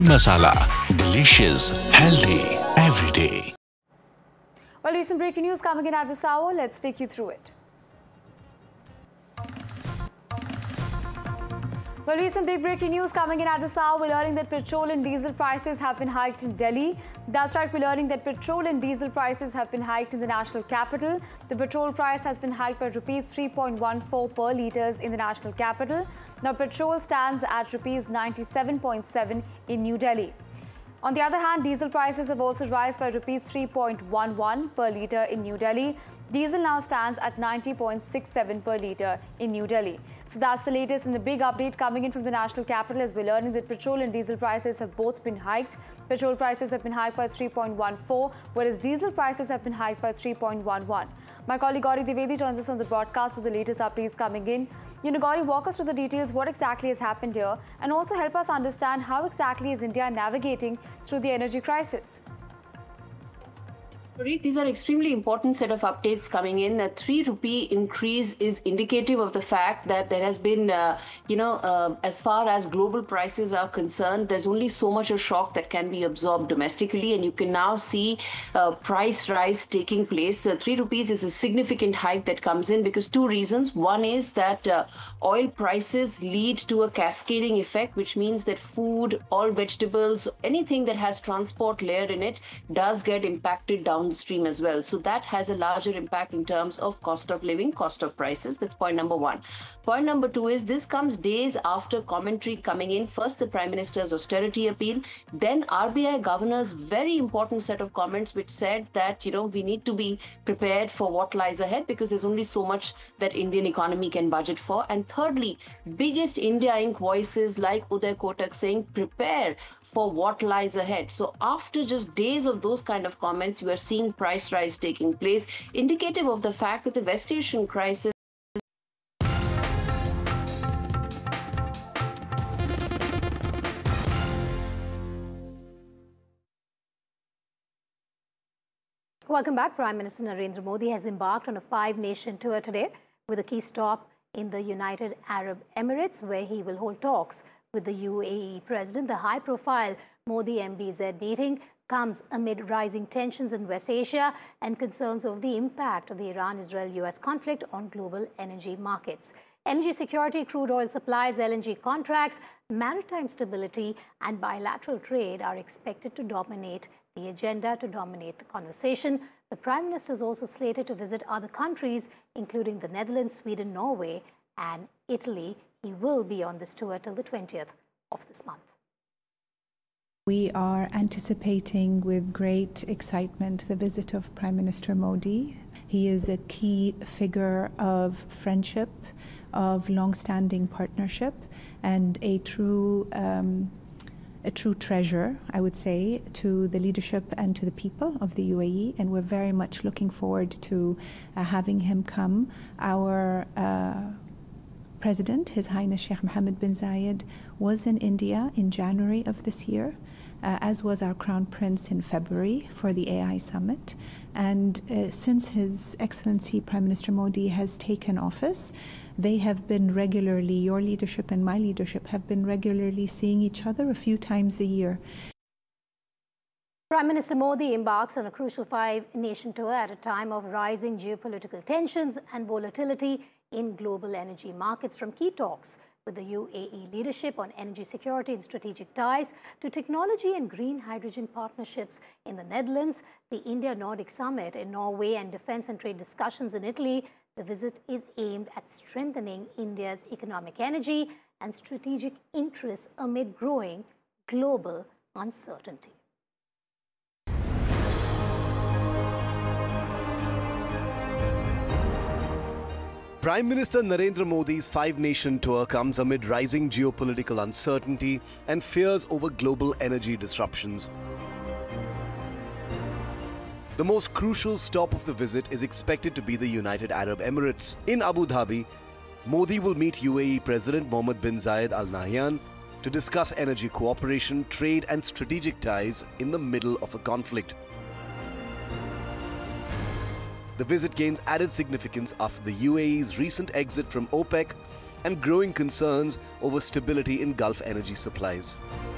Masala. Delicious, healthy, every day. Well, recent breaking news coming in at this hour. Let's take you through it. Well, recent big breaking news coming in at this hour. We're learning that petrol and diesel prices have been hiked in Delhi. That's right, we're learning that petrol and diesel prices have been hiked in the national capital. The petrol price has been hiked by rupees 3.14 per litres in the national capital. Now, petrol stands at rupees 97.7 in New Delhi. On the other hand, diesel prices have also risen by rupees 3.11 per litre in New Delhi. Diesel now stands at 90.67 per litre in New Delhi. So that's the latest and a big update coming in from the national capital as we're learning that petrol and diesel prices have both been hiked. Petrol prices have been hiked by 3.14, whereas diesel prices have been hiked by 3.11. My colleague Gauri Dwivedi joins us on the broadcast with the latest updates coming in. Gauri, walk us through the details, what exactly has happened here, and also help us understand how exactly is India navigating through the energy crisis. These are extremely important set of updates coming in. A 3 rupee increase is indicative of the fact that there has been, as far as global prices are concerned, there's only so much a shock that can be absorbed domestically, and you can now see price rise taking place. 3 rupees is a significant hike that comes in because two reasons. One is that oil prices lead to a cascading effect, which means that food, all vegetables, anything that has transport layer in it does get impacted downstream as well. So that has a larger impact in terms of cost of living, cost of prices. That's point number one. Point number two is this comes days after commentary coming in. First, the Prime Minister's austerity appeal, then RBI Governor's very important set of comments which said that, we need to be prepared for what lies ahead because there's only so much that Indian economy can budget for. And thirdly, biggest India Inc. voices like Uday Kotak saying prepare for what lies ahead. So after just days of those kind of comments, you are seeing price rise taking place, indicative of the fact that the West Asian crisis Welcome back. Prime Minister Narendra Modi has embarked on a 5-nation tour today with a key stop in the United Arab Emirates, where he will hold talks with the UAE president. The high-profile Modi-MBZ meeting comes amid rising tensions in West Asia and concerns over the impact of the Iran-Israel-US conflict on global energy markets. Energy security, crude oil supplies, LNG contracts, maritime stability and bilateral trade are expected to dominate the agenda, to dominate the conversation. The Prime Minister is also slated to visit other countries, including the Netherlands, Sweden, Norway and Italy. He will be on this tour till the 20th of this month. We are anticipating with great excitement the visit of Prime Minister Modi. He is a key figure of friendship, of long-standing partnership, and a true treasure, I would say, to the leadership and to the people of the UAE. And we're very much looking forward to having him come. Our President, His Highness Sheikh Mohammed bin Zayed, was in India in January of this year, as was our Crown Prince in February for the AI Summit. And since His Excellency Prime Minister Modi has taken office, they have been regularly, your leadership and my leadership have been regularly seeing each other a few times a year. Prime Minister Modi embarks on a crucial 5-nation tour at a time of rising geopolitical tensions and volatility in global energy markets, from key talks with the UAE leadership on energy security and strategic ties to technology and green hydrogen partnerships in the Netherlands, the India-Nordic Summit in Norway and defense and trade discussions in Italy. The visit is aimed at strengthening India's economic energy and strategic interests amid growing global uncertainty. Prime Minister Narendra Modi's 5-nation tour comes amid rising geopolitical uncertainty and fears over global energy disruptions. The most crucial stop of the visit is expected to be the United Arab Emirates. In Abu Dhabi, Modi will meet UAE President Mohammed bin Zayed Al Nahyan to discuss energy cooperation, trade and strategic ties in the middle of a conflict. The visit gains added significance after the UAE's recent exit from OPEC and growing concerns over stability in Gulf energy supplies.